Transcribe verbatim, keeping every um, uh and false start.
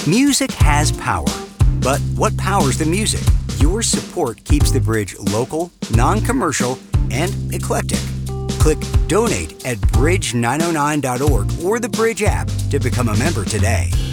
Music has power, but what powers the music? Your support keeps the Bridge local, non-commercial, and eclectic. Click Donate at bridge nine oh nine dot org or the Bridge app to become a member today.